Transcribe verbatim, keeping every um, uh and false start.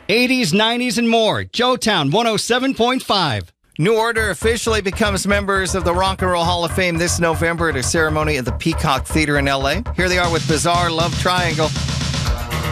eighties, nineties, and more. Joetown one oh seven point five. New Order officially becomes members of the Rock and Roll Hall of Fame this November at a ceremony at the Peacock Theater in L A. Here they are with Bizarre Love Triangle.